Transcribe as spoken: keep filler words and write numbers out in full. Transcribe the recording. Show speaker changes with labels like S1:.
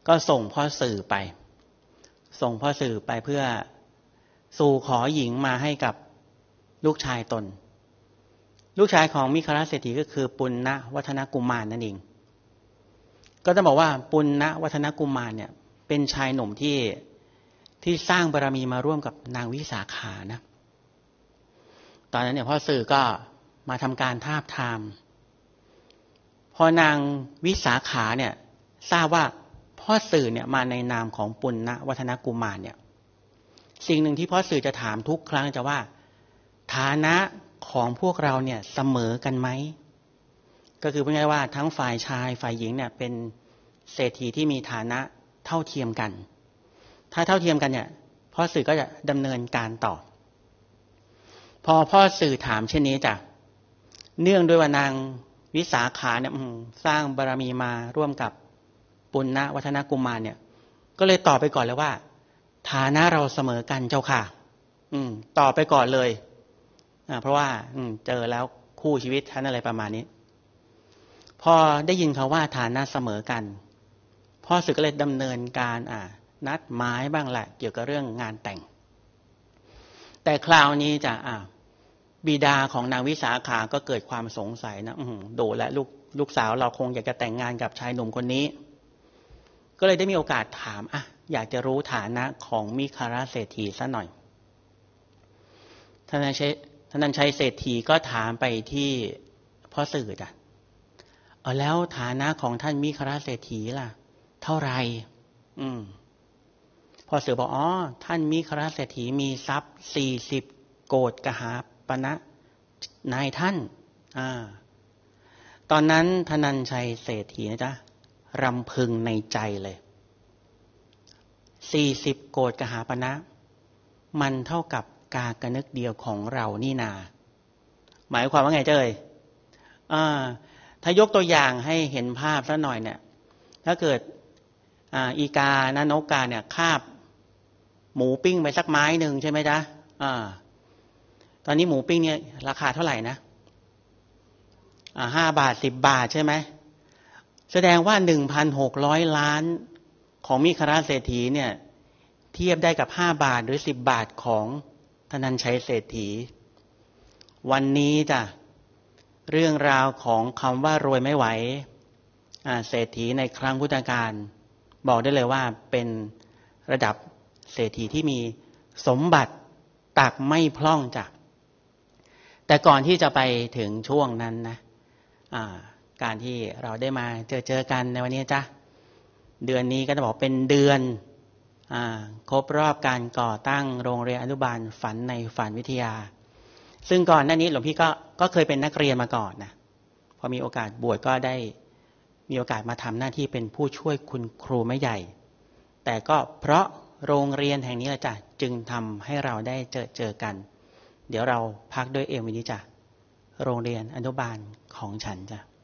S1: ก็ส่งพ่อสื่อไปส่งพ่อสื่อไปเพื่อสู่ขอหญิงมาให้กับลูกชายตนลูกชายของมิคราเศรษฐีก็คือปุณณวัฒนกุมารนั่นเองก็ต้องบอกว่าปุณณวัฒนกุมารเนี่ยเป็นชายหนุ่มที่ที่สร้างบารมีมาร่วมกับนางวิสาขานะตอนนั้นเนี่ยพ่อสื่อก็มาทำการทาบทามพอนางวิสาขาเนี่ยทราบว่าพ่อสื่อเนี่ยมาในนามของปุณณวัฒนกุมารเนี่ยสิ่งหนึ่งที่พ่อสื่อจะถามทุกครั้งจะว่าฐานะของพวกเราเนี่ยเสมอกันไหมก็คือพูดง่ายๆว่าทั้งฝ่ายชายฝ่ายหญิงเนี่ยเป็นเศรษฐีที่มีฐานะเท่าเทียมกันถ้าเท่าเทียมกันเนี่ยพ่อสื่อก็จะดำเนินการต่อพอพ่อสื่อถามเช่นนี้จ้ะเนื่องด้วยว่านางวิสาขาเนี่ยสร้างบารมีมาร่วมกับปุณณวัฒนกุมารเนี่ยก็เลยตอบไปก่อนเลยว่าฐานะเราเสมอกันเจ้าค่ะอืมตอบไปก่อนเลยอ่าเพราะว่าอืมเจอแล้วคู่ชีวิตท่านอะไรประมาณนี้พอได้ยินเขาว่าฐานะเสมอกันพ่อสื่อก็เลยดำเนินการอ่านัดหมายบ้างแหละเกี่ยวกับเรื่องงานแต่งแต่คราวนี้จะอ่าบิดาของนางวิสาขาก็เกิดความสงสัยนะโดดและลูกลูกสาวเราคงอยากจะแต่งงานกับชายหนุ่มคนนี้ก็เลยได้มีโอกาสถามอ่ะอยากจะรู้ฐานะของมิคราเศรษฐีซะหน่อยท่านนั้นใช้ท่านนั้นใช้เศรษฐีก็ถามไปที่พ่อสื่อจ้ะเออแล้วฐานะของท่านมิคราเศรษฐีล่ะเท่าไหร่อืมพ่อสื่อบอกอ๋อท่านมิคราเศรษฐีมีทรัพย์สี่สิบโกฏกหาปณะนายท่านอ่าตอนนั้นธนัญชัยเศรษฐีนะจ๊ะรำพึงในใจเลยสี่สิบโกฏกหาปณะมันเท่ากับกากนึกเดียวของเรานี่นาหมายความว่าไงเจ้ยอ่าถ้ายกตัวอย่างให้เห็นภาพสักหน่อยเนี่ยถ้าเกิดอ่าอีกานะนกกาเนี่ยคาบหมูปิ้งไปสักไม้หนึ่งใช่ไหมจ๊ะอ่าตอนนี้หมูปิ้งเนี่ยราคาเท่าไหร่นะอ่าห้าบาทสิบบาทใช่ไหมแสดงว่าหนึ่งพันหกร้อยล้านของมิคราเศรษฐีเนี่ยเทียบได้กับห้าบาทหรือสิบบาทของธนัญชัยเศรษฐีวันนี้จ้ะเรื่องราวของคำว่ารวยไม่ไหวอ่าเศรษฐีในครั้งพุทธกาลบอกได้เลยว่าเป็นระดับเศรษฐีที่มีสมบัติตักไม่พร่องจ้ะแต่ก่อนที่จะไปถึงช่วงนั้นนะอ่าการที่เราได้มาเจอเจอกันในวันนี้จ้ะเดือนนี้ก็จะบอกเป็นเดือนอ่าครบรอบการก่อตั้งโรงเรียนอนุบาลฝันในฝันวิทยาซึ่งก่อนหน้านี้หลวงพี่ก็ก็เคยเป็นนักเรียนมาก่อนนะพอมีโอกาสบวชก็ได้มีโอกาสมาทำหน้าที่เป็นผู้ช่วยคุณครูไม่ใหญ่แต่ก็เพราะโรงเรียนแห่งนี้แหละจ้ะจึงทำให้เราได้เจอเจอกันเดี๋ยวเราพักด้วยเอ็มวินิจ้ะโรงเรียนอนุบาลของฉันจ้ะ